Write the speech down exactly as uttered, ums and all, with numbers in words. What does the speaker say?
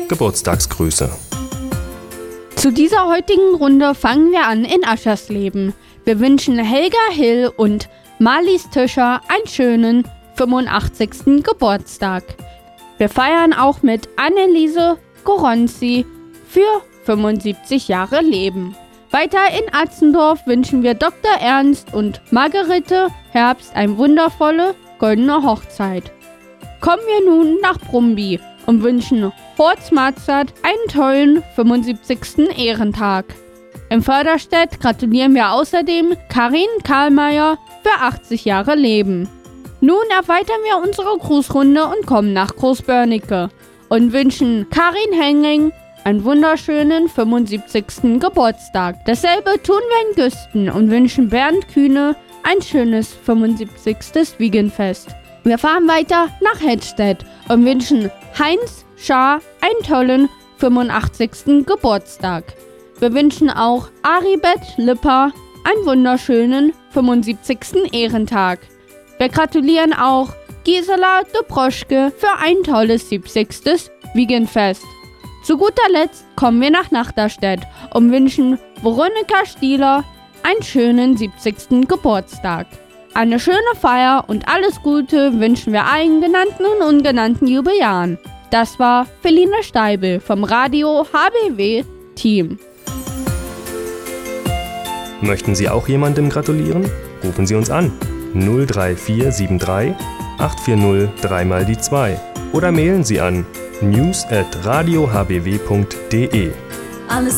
Geburtstagsgrüße. Zu dieser heutigen Runde fangen wir an in Aschersleben. Wir wünschen Helga Hill und Marlies Tischer einen schönen fünfundachtzigsten Geburtstag. Wir feiern auch mit Anneliese Goronzi für fünfundsiebzig Jahre Leben. Weiter in Atzendorf wünschen wir Doktor Ernst und Margarete Herbst eine wundervolle goldene Hochzeit. Kommen wir nun nach Brumby und wünschen Horst Matzert einen tollen fünfundsiebzigsten Ehrentag. Im Förderstedt gratulieren wir außerdem Karin Karlmeier für achtzig Jahre Leben. Nun erweitern wir unsere Grußrunde und kommen nach Großbörnecke und wünschen Karin Henning einen wunderschönen fünfundsiebzigsten Geburtstag. Dasselbe tun wir in Güsten und wünschen Bernd Kühne ein schönes fünfundsiebzigstes Wiegenfest. Wir fahren weiter nach Hedstedt und wünschen Heinz Schaar einen tollen fünfundachtzigsten Geburtstag. Wir wünschen auch Aribet Lipper einen wunderschönen fünfundsiebzigsten Ehrentag. Wir gratulieren auch Gisela de Broschke für ein tolles siebzigstes Wiegenfest. Zu guter Letzt kommen wir nach Nachterstedt und wünschen Veronika Stieler einen schönen siebzigsten Geburtstag. Eine schöne Feier und alles Gute wünschen wir allen genannten und ungenannten Jubiläaren. Das war Feline Steibel vom Radio H B W Team. Möchten Sie auch jemandem gratulieren? Rufen Sie uns an. null drei vier sieben drei acht vier null drei mal die zwei oder mailen Sie an news at radio h b w punkt d e. Alles